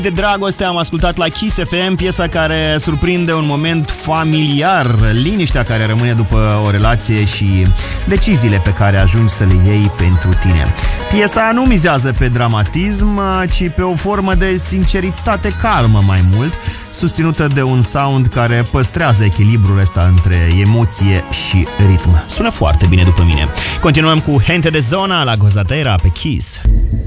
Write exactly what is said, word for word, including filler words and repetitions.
De dragoste am ascultat la Kiss F M, piesa care surprinde un moment familiar, liniștea care rămâne după o relație și deciziile pe care ajungi să le iei pentru tine. Piesa nu mizează pe dramatism, ci pe o formă de sinceritate calmă mai mult, susținută de un sound care păstrează echilibrul ăsta între emoție și ritm. Sună foarte bine după mine. Continuăm cu Gente de Zona la Gozatera pe Kiss.